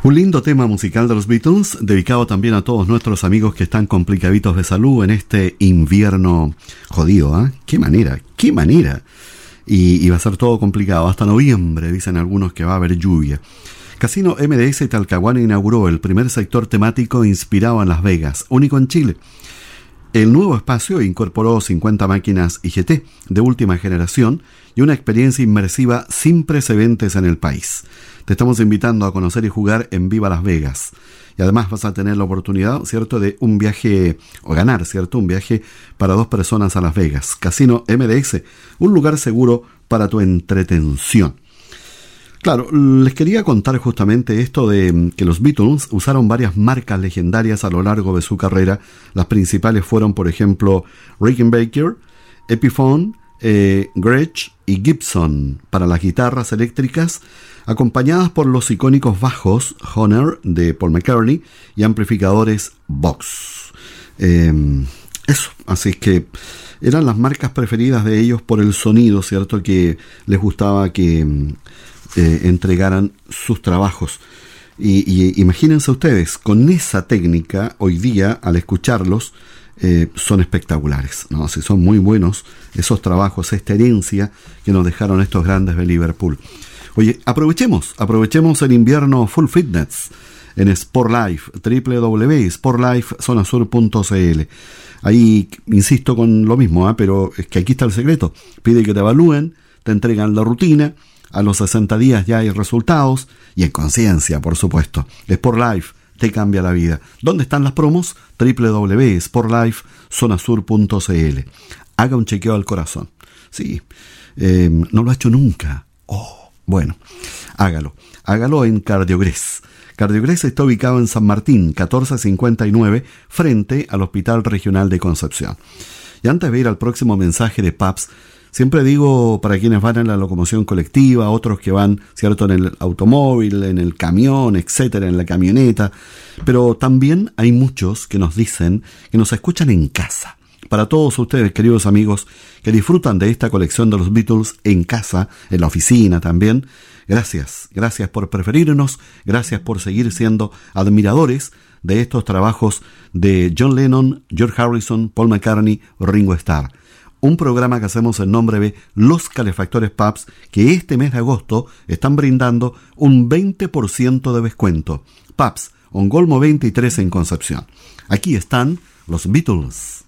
Un lindo tema musical de los Beatles, dedicado también a todos nuestros amigos que están complicaditos de salud en este invierno jodido, ¿eh? ¡Qué manera! Y va a ser todo complicado. Hasta noviembre dicen algunos que va a haber lluvia. Casino MDS Talcahuano inauguró el primer sector temático inspirado en Las Vegas, único en Chile. El nuevo espacio incorporó 50 máquinas IGT de última generación y una experiencia inmersiva sin precedentes en el país. Te estamos invitando a conocer y jugar en Viva Las Vegas. Y además vas a tener la oportunidad, ¿cierto?, de un viaje, o ganar, ¿cierto?, un viaje para 2 personas a Las Vegas. Casino MDS, un lugar seguro para tu entretención. Claro, les quería contar justamente esto de que los Beatles usaron varias marcas legendarias a lo largo de su carrera. Las principales fueron, por ejemplo, Rickenbacker, Epiphone, Gretsch y Gibson para las guitarras eléctricas, acompañadas por los icónicos bajos Honor de Paul McCartney y amplificadores Vox. Eso, así que eran las marcas preferidas de ellos por el sonido, ¿cierto?, que les gustaba que entregaran sus trabajos. Y imagínense ustedes, con esa técnica, hoy día, al escucharlos, son espectaculares, ¿no? Sí, son muy buenos esos trabajos, esta herencia que nos dejaron estos grandes de Liverpool. Oye, aprovechemos el invierno full fitness en Sportlife, www.sportlifezonasur.cl. Ahí insisto con lo mismo, pero es que aquí está el secreto. Pide que te evalúen, te entregan la rutina, a los 60 días ya hay resultados y en conciencia, por supuesto. Sportlife te cambia la vida. ¿Dónde están las promos? www.sportlifezonasur.cl. Haga un chequeo al corazón. Sí, no lo ha hecho nunca. Bueno, hágalo en Cardiogres. Cardiogres está ubicado en San Martín, 1459, frente al Hospital Regional de Concepción. Y antes de ir al próximo mensaje de Paps, siempre digo, para quienes van en la locomoción colectiva, otros que van, ¿cierto?, en el automóvil, en el camión, etcétera, en la camioneta, pero también hay muchos que nos dicen que nos escuchan en casa. Para todos ustedes, queridos amigos, que disfrutan de esta colección de los Beatles en casa, en la oficina también, gracias por preferirnos, gracias por seguir siendo admiradores de estos trabajos de John Lennon, George Harrison, Paul McCartney, Ringo Starr. Un programa que hacemos en nombre de Los Calefactores Pubs, que este mes de agosto están brindando un 20% de descuento. Pubs, Ongolmo 23 en Concepción. Aquí están los Beatles.